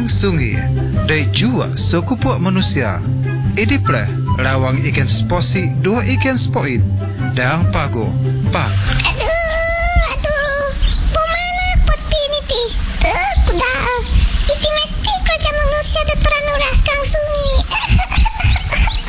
Ikan sungai dan juga sekupuak manusia. Idiplah rawang ikan seposi, dua ikan sepoit dan pago, pak